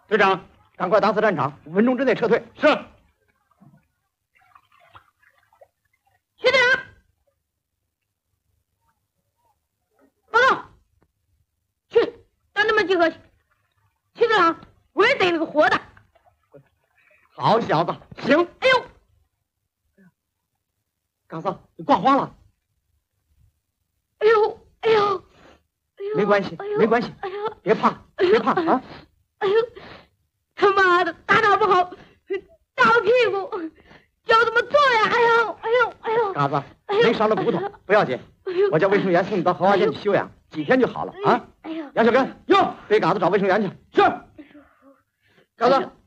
队长， 赶快打死战场，5分钟之内撤退。 是。 徐队长，报告，去让他们集合去。徐队长，我也逮了个活的。 好小子，行。 哎呦， 嘎子，你挂花了。 哎呦，哎呦，哎呦， 没关系，没关系， 哎呦， 别怕，别怕啊！ 哎呦，他妈的，打哪不好，打我屁股，叫我怎么做呀？哎呦，哎呦，哎呦， 嘎子，没伤了骨头，不要紧，我叫卫生员送你到荷花县去休养，几天就好了啊！ 哎呀， 杨小根，哟，给嘎子找卫生员去。是。嘎子，